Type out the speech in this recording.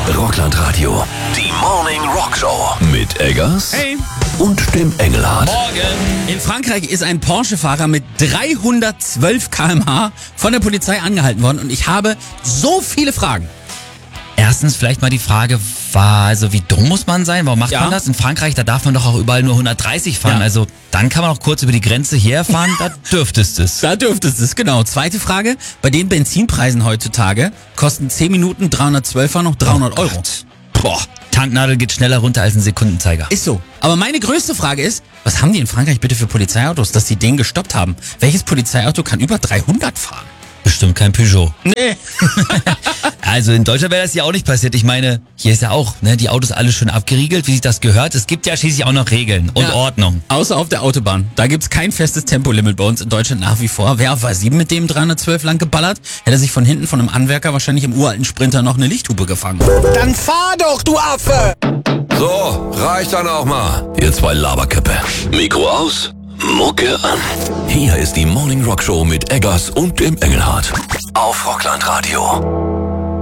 Rockland Radio. Die Morning Rock Show. Mit Eggers. Hey. Und dem Engelhardt. Morgen. In Frankreich ist ein Porsche-Fahrer mit 312 km/h von der Polizei angehalten worden und ich habe so viele Fragen. Erstens vielleicht mal die Frage, wie dumm muss man sein? Warum macht man das? In Frankreich, da darf man doch auch überall nur 130 fahren. Ja. Also dann kann man auch kurz über die Grenze herfahren, da dürftest es. Da dürftest es, genau. Zweite Frage, bei den Benzinpreisen heutzutage kosten 10 Minuten 312er noch 300 Euro. Boah, Tanknadel geht schneller runter als ein Sekundenzeiger. Ist so. Aber meine größte Frage ist, was haben die in Frankreich bitte für Polizeiautos, dass die den gestoppt haben? Welches Polizeiauto kann über 300 fahren? Bestimmt kein Peugeot. Nee. Also in Deutschland wäre das ja auch nicht passiert. Ich meine, hier ist ja auch, die Autos alle schön abgeriegelt, wie sich das gehört. Es gibt ja schließlich auch noch Regeln und Ordnung. Außer auf der Autobahn. Da gibt's kein festes Tempolimit bei uns in Deutschland nach wie vor. Wer auf A7 mit dem 312 lang geballert, hätte sich von hinten von einem Anwärter wahrscheinlich im uralten Sprinter noch eine Lichthupe gefangen. Dann fahr doch, du Affe! So, reicht dann auch mal. Ihr zwei Laberköppe. Mikro aus, Mucke an. Hier ist die Morning Rock Show mit Eggers und dem Engelhardt. Auf Rockland Radio.